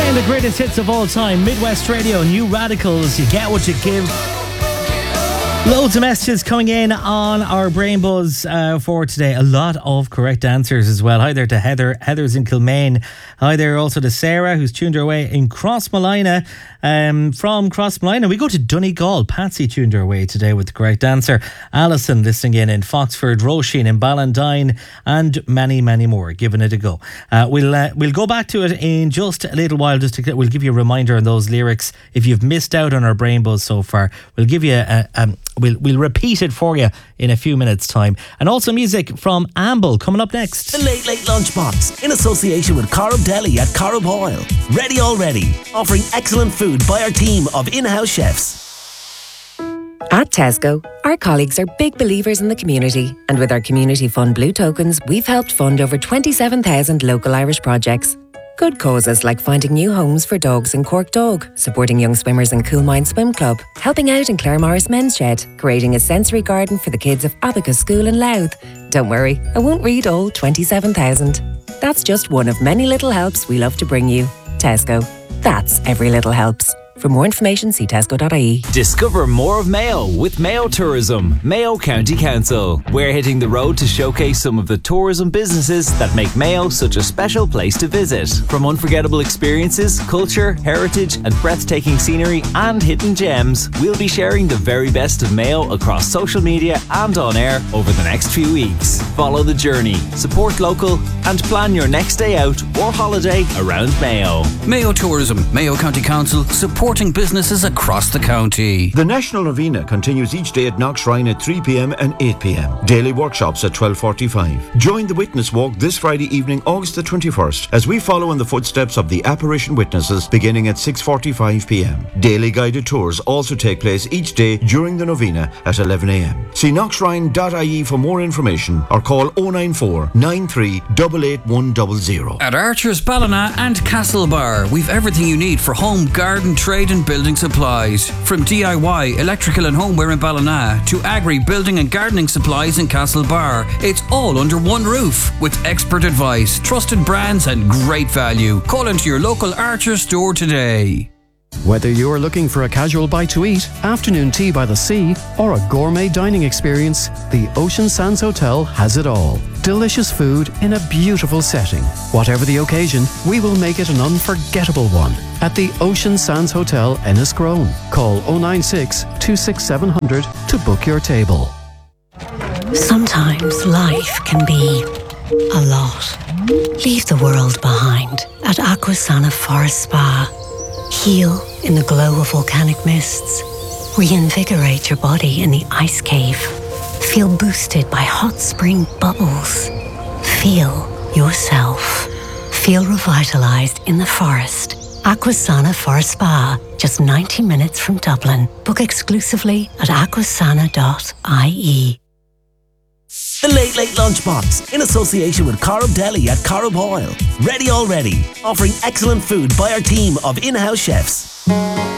Playing the greatest hits of all time. Midwest Radio, New Radicals, You Get What You Give. Loads of messages coming in on our Brain Buzz for today. A lot of correct answers as well. Hi there to Heather. Heather's in Kilmaine. Hi there also to Sarah, who's tuned her way in Crossmolina. From Crossmolina, we go to Donegal. Patsy tuned her way today with the correct answer. Alison listening in Foxford, Roisin in Ballandine, and many, many more. Giving it a go. We'll go back to it in just a little while. We'll give you a reminder on those lyrics. If you've missed out on our Brain Buzz so far, we'll give you We'll repeat it for you in a few minutes' time. And also music from Amble coming up next. The Late Late Lunchbox in association with Corrib Deli at Corrib Oil. Ready already, offering excellent food by our team of in-house chefs. At Tesco, our colleagues are big believers in the community, and with our Community Fund Blue Tokens, we've helped fund over 27,000 local Irish projects. Good causes like finding new homes for dogs in Cork Dog, supporting young swimmers in Coolmine Swim Club, helping out in Clare Morris Men's Shed, creating a sensory garden for the kids of Abacus School in Louth. Don't worry, I won't read all 27,000. That's just one of many little helps we love to bring you. Tesco. That's every little helps. For more information, see tesco.ie. Discover more of Mayo with Mayo Tourism, Mayo County Council. We're hitting the road to showcase some of the tourism businesses that make Mayo such a special place to visit. From unforgettable experiences, culture, heritage and breathtaking scenery and hidden gems, we'll be sharing the very best of Mayo across social media and on air over the next few weeks. Follow the journey, support local and plan your next day out or holiday around Mayo. Mayo Tourism, Mayo County Council, supporting businesses across the county. The National Novena continues each day at Knockshrine at 3 p.m. and 8 p.m. Daily workshops at 12:45. Join the Witness Walk this Friday evening, August the 21st, as we follow in the footsteps of the apparition witnesses beginning at 6:45 p.m. Daily guided tours also take place each day during the Novena at 11 a.m. See knockshrine.ie for more information or call 094 93 88100. At Archer's Ballina and Castlebar, we've everything you need for home, garden, trade and building supplies. From DIY, electrical and homeware in Ballina to agri, building and gardening supplies in Castlebar. It's all under one roof with expert advice, trusted brands and great value. Call into your local Archer store today. Whether you're looking for a casual bite to eat, afternoon tea by the sea, or a gourmet dining experience, the Ocean Sands Hotel has it all. Delicious food in a beautiful setting. Whatever the occasion, we will make it an unforgettable one. At the Ocean Sands Hotel, Enniscrone. Call 096 267 700 to book your table. Sometimes life can be a lot. Leave the world behind at Aquasana Forest Spa. Heal in the glow of volcanic mists. Reinvigorate your body in the ice cave. Feel boosted by hot spring bubbles. Feel yourself. Feel revitalized in the forest. Aquasana Forest Spa, just 90 minutes from Dublin. Book exclusively at aquasana.ie. The Late Late Lunchbox in association with Corrib Deli at Corrib Oil. Ready already, offering excellent food by our team of in-house chefs.